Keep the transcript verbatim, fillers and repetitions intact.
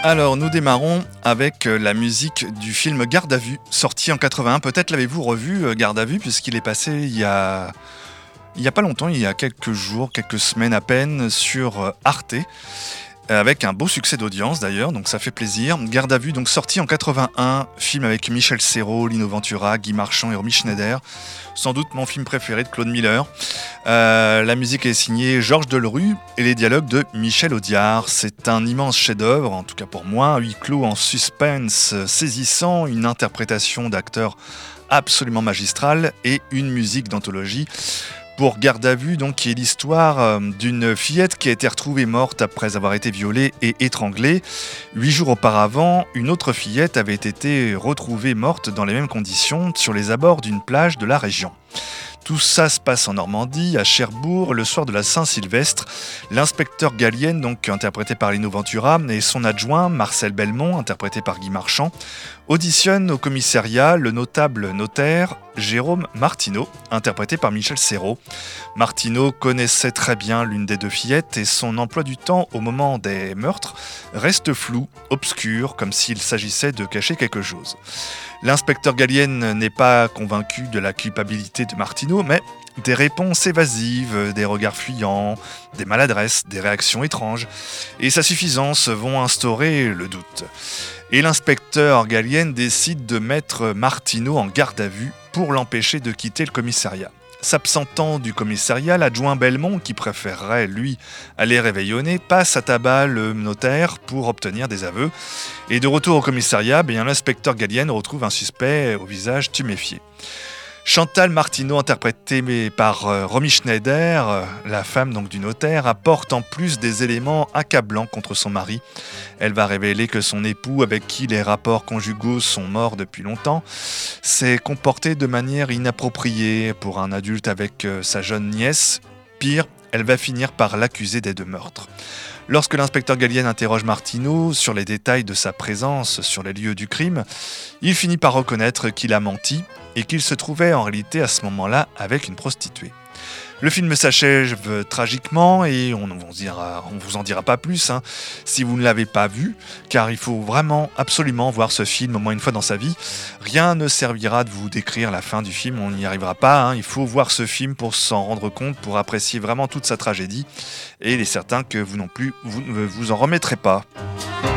Alors, nous démarrons avec la musique du film Garde à vue, sorti en quatre-vingt-un. Peut-être l'avez-vous revu, Garde à vue, puisqu'il est passé il y a, il y a pas longtemps, il y a quelques jours, quelques semaines à peine, sur Arte, avec un beau succès d'audience d'ailleurs, donc ça fait plaisir. Garde à vue, donc sorti en quatre-vingt-un, film avec Michel Serrault, Lino Ventura, Guy Marchand et Romy Schneider. Sans doute mon film préféré de Claude Miller. Euh, la musique est signée Georges Delerue et les dialogues de Michel Audiard. C'est un immense chef-d'œuvre, en tout cas pour moi, un huis clos en suspense saisissant, une interprétation d'acteurs absolument magistrale et une musique d'anthologie. Pour Garde à vue, donc, qui est l'histoire d'une fillette qui a été retrouvée morte après avoir été violée et étranglée. Huit jours auparavant, une autre fillette avait été retrouvée morte dans les mêmes conditions sur les abords d'une plage de la région. Tout ça se passe en Normandie, à Cherbourg, le soir de la Saint-Sylvestre. L'inspecteur Gallienne, donc interprété par Lino Ventura, et son adjoint, Marcel Belmont, interprété par Guy Marchand, auditionnent au commissariat le notable notaire Jérôme Martineau, interprété par Michel Serrault. Martineau connaissait très bien l'une des deux fillettes et son emploi du temps au moment des meurtres reste flou, obscur, comme s'il s'agissait de cacher quelque chose. L'inspecteur Gallienne n'est pas convaincu de la culpabilité de Martineau, mais des réponses évasives, des regards fuyants, des maladresses, des réactions étranges, et sa suffisance vont instaurer le doute. Et l'inspecteur Gallienne décide de mettre Martineau en garde à vue pour l'empêcher de quitter le commissariat. S'absentant du commissariat, l'adjoint Belmont, qui préférerait, lui, aller réveillonner, passe à tabac le notaire pour obtenir des aveux. Et de retour au commissariat, bien, l'inspecteur Gallienne retrouve un suspect au visage tuméfié. Chantal Martineau, interprétée par euh, Romy Schneider, euh, la femme donc du notaire, apporte en plus des éléments accablants contre son mari. Elle va révéler que son époux, avec qui les rapports conjugaux sont morts depuis longtemps, s'est comporté de manière inappropriée pour un adulte avec euh, sa jeune nièce. Pire, elle va finir par l'accuser des deux meurtres. Lorsque l'inspecteur Gallienne interroge Martineau sur les détails de sa présence sur les lieux du crime, il finit par reconnaître qu'il a menti et qu'il se trouvait en réalité à ce moment-là avec une prostituée. Le film s'achève tragiquement et on ne vous, dira, on vous en dira pas plus hein, si vous ne l'avez pas vu, car il faut vraiment absolument voir ce film au moins une fois dans sa vie. Rien ne servira de vous décrire la fin du film, on n'y arrivera pas. Hein. Il faut voir ce film pour s'en rendre compte, pour apprécier vraiment toute sa tragédie. Et il est certain que vous non plus, vous ne vous en remettrez pas.